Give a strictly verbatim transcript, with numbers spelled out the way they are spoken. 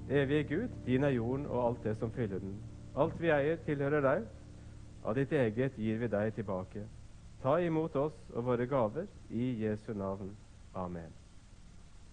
Evige Gud, din er jorden og alt det som fyller den. Alt vi eier, tilhører deg. Av ditt eget gir vi deg tilbake. Ta imot oss og våre gaver i Jesu navn. Amen.